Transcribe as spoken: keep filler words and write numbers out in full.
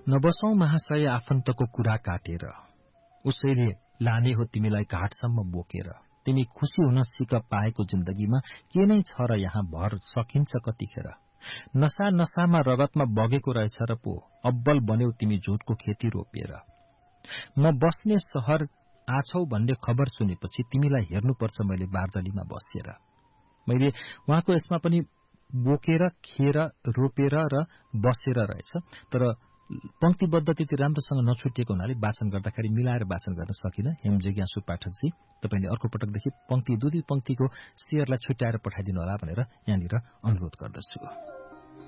नबसौं महाशय आफन्तको कुरा काटेर, उसैले लाने हो तिमीलाई घाटसम्म बोकेर। तिमी खुशी हुन सिक पाएको जिन्दगीमा के नै छ र यहाँ भर सकिन्छ कतिखेर। नशा नशामा रगतमा बगेको रहेछ र पो अब्बल बन्यौ तिमी झुटको खेती रोपेर। म बस्ने शहर आछौ भन्ने खबर सुनेपछि तिमीलाई हेर्नुपर्छ मैले बार्दलीमा बसेर। मैले उहाँको यसमा पनि बोकेर खेर रोपेर र बसेर रहेछ, तर पंक्तिबद्ध त्यति राम्रोसँग नछुटिएको हुनाले वाचन गर्दाखेरि मिलाएर वाचन गर्न सकिन। हेम जिज्ञासु पाठकजी, तपाईले अर्को पटकदेखि पंक्ति दुई दुई पंक्तिको शेयरलाई छुट्याएर पठाइदिनु होला भनेर यहाँनिर अनुरोध गर्दछु।